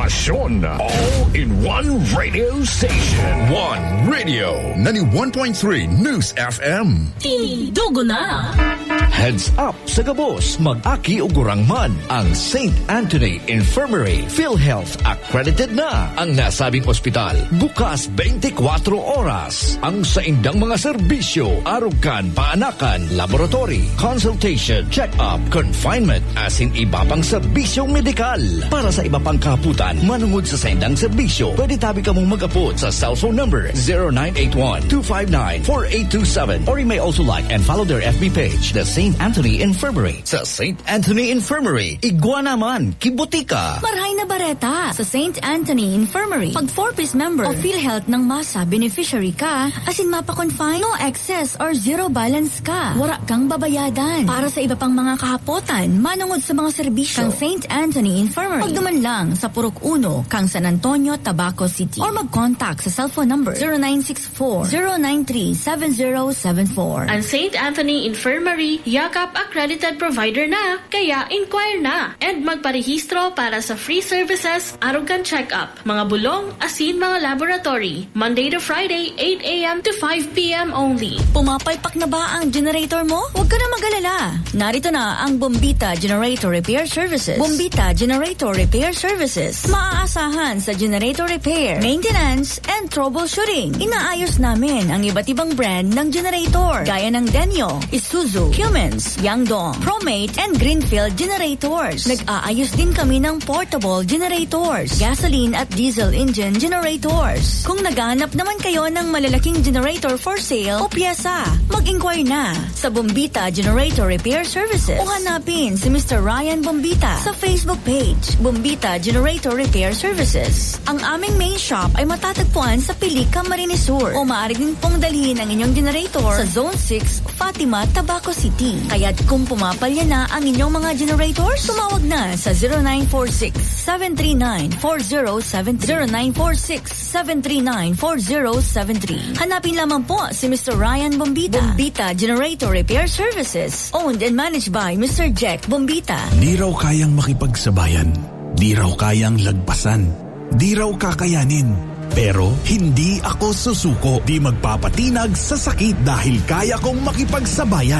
impormasyon. All in one radio station. One Radio. 91.3 News FM. Dugo na! Heads up sa gabos, mag-aki o gurangman ang St. Anthony Infirmary PhilHealth accredited na. Ang nasabing ospital, bukas 24 oras. Ang saindang mga serbisyo, arugan, paanakan, laboratory, consultation, check-up, confinement, asin iba pang serbisyong medikal. Para sa iba pang kaputan, manungod sa saindang serbisyo, pwede tabi ka mong mag-apot sa cellphone number 0981-259-4827 or you may also like and follow their FB page, the St. Anthony Infirmary. Sa St. Anthony Infirmary, igwa naman, kibutika. Marhay na bareta sa St. Anthony Infirmary. Pag 4-piece member o PhilHealth ng masa beneficiary ka, asin mapa-confine, no excess or zero balance ka. Wala kang babayadan. Para sa iba pang mga kahapotan, manungod sa mga serbisyo kang St. Anthony Infirmary. Pagduman lang sa Purok 1, kang San Antonio, Tabaco City. Or mag-contact sa cellphone number 0964-093-7074. Ang St. Anthony Infirmary, yakap accredited provider na, kaya inquire na. And magparehistro para sa free services, arugan check-up, mga bulong, asin mga laboratory. Monday to Friday, 8 a.m. to 5 p.m. only. Pumapalpak na ba ang generator mo? Huwag ka na mag-alala. Narito na ang Bombita Generator Repair Services. Bombita Generator Repair Services. Maaasahan sa generator repair, maintenance, and troubleshooting. Inaayos namin ang iba't ibang brand ng generator gaya ng Denyo, Isuzu, Cummins, Yangdong, Promate, and Greenfield generators. Nag-aayos din kami ng portable generators, gasoline at diesel engine generators. Kung naghahanap naman kayo ng malalaking generator for sale o pyesa, mag-inquire na sa Bombita Generator Repair Services o hanapin si Mr. Ryan Bombita sa Facebook page, Bombita Generator Repair Services. Ang aming main shop ay matatagpuan sa Pilica, Camarines Sur o maaari din pong dalhin ang inyong generator sa Zone 6, Fatima, Tabaco City. Kaya't kung pumapalya na ang inyong mga generators, tumawag na sa 0946-739-4073. 0946-739-4073. Hanapin lamang po si Mr. Ryan Bombita. Bombita Generator Repair Services. Owned and managed by Mr. Jack Bombita. Di raw kayang makipagsabayan. Di raw kayang lagpasan. Di raw kakayanin. Pero hindi ako susuko. Di magpapatinag sa sakit dahil kaya kong makipagsabayan.